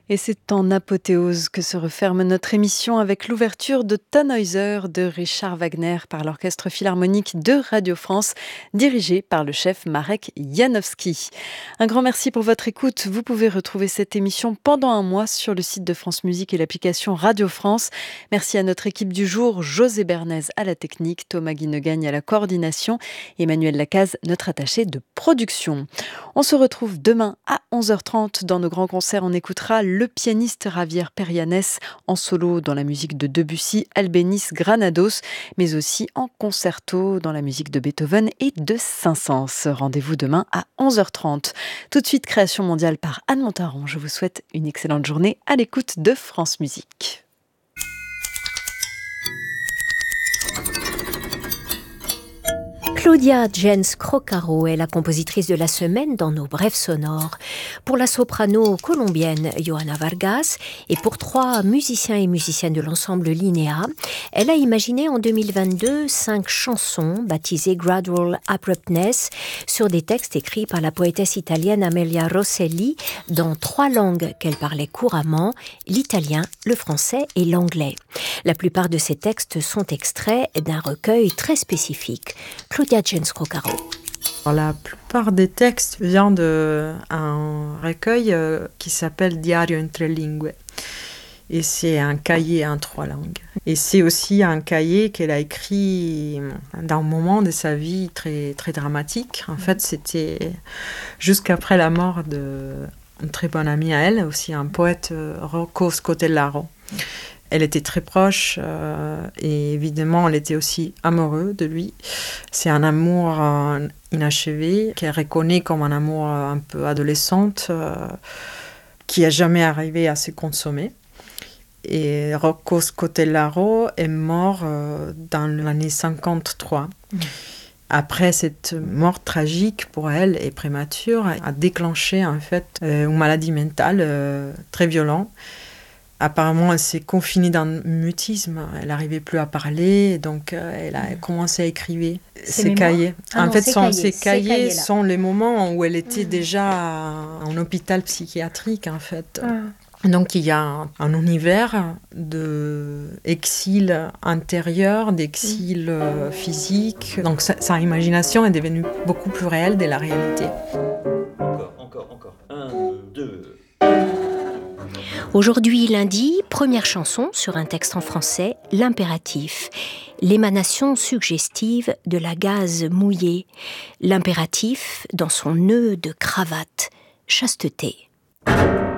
Et c'est en apothéose que se referme notre émission avec l'ouverture de Tannhäuser de Richard Wagner par l'Orchestre Philharmonique de Radio France, dirigé par le chef Marek Janowski. Un grand merci pour votre écoute. Vous pouvez retrouver cette émission pendant un mois sur le site de France Musique et l'application Radio France. Merci à notre équipe du jour, José Bernays à la technique, Thomas Guinegagne à la coordination, Emmanuel Lacaze, notre attaché de production. On se retrouve demain à 11h30 dans nos grands concerts. On écoutera le pianiste Javier Perianes en solo dans la musique de Debussy, Albéniz, Granados, mais aussi en concerto dans la musique de Beethoven et de Saint-Saëns. Rendez-vous demain à 11h30. Tout de suite, Création mondiale par Anne Montaron. Je vous souhaite une excellente journée à l'écoute de France Musique. Claudia Jens-Crocaro est la compositrice de la semaine dans nos brèves sonores. Pour la soprano colombienne Johanna Vargas et pour 3 musiciens et musiciennes de l'ensemble Linnea, elle a imaginé en 2022 5 chansons baptisées Gradual Abruptness sur des textes écrits par la poétesse italienne Amelia Rosselli dans 3 langues qu'elle parlait couramment, l'italien, le français et l'anglais. La plupart de ces textes sont extraits d'un recueil très spécifique. Claudia Jens-Crocaro. La plupart des textes viennent d'un recueil qui s'appelle Diario entre lingue. Et c'est un cahier en 3 langues. Et c'est aussi un cahier qu'elle a écrit dans un moment de sa vie très, très dramatique. En fait, c'était jusqu'après la mort d'une très bonne amie à elle, aussi un poète, Rocco Scotellaro. Elle était très proche et évidemment, elle était aussi amoureuse de lui. C'est un amour inachevé qu'elle reconnaît comme un amour un peu adolescente qui n'a jamais arrivé à se consommer. Et Rocco Scotellaro est mort dans l'année 1953. Après cette mort tragique pour elle et prémature, a déclenché en fait une maladie mentale très violente. Apparemment, elle s'est confinée dans le mutisme. Elle n'arrivait plus à parler, donc elle a commencé à écrire ses cahiers. Ces cahiers sont les moments où elle était déjà en hôpital psychiatrique, en fait. Donc, il y a un univers d'exil intérieur, d'exil physique. Donc, sa imagination est devenue beaucoup plus réelle de la réalité. Encore. 1, 2... Aujourd'hui, lundi, première chanson sur un texte en français, l'impératif, l'émanation suggestive de la gaze mouillée, l'impératif dans son nœud de cravate, chasteté.